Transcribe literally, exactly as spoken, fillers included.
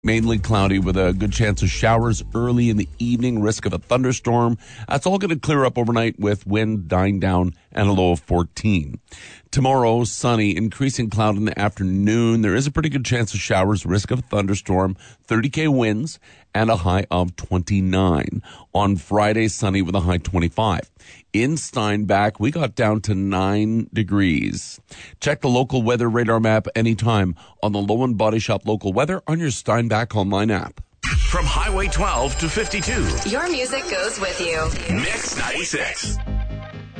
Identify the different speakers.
Speaker 1: Mainly cloudy with a good chance of showers early in the evening, risk of a thunderstorm. That's all going to clear up overnight with wind dying down and a low of fourteen. Tomorrow, sunny, increasing cloud in the afternoon. There is a pretty good chance of showers, risk of a thunderstorm, thirty K winds, and a high of twenty-nine. On Friday, sunny with a high twenty-five. In Steinbach, we got down to nine degrees. Check the local weather radar map anytime on the Lowen Body Shop local weather on your Steinbach online app.
Speaker 2: From Highway twelve to fifty-two.
Speaker 3: Your music goes with you.
Speaker 2: Mix ninety-six.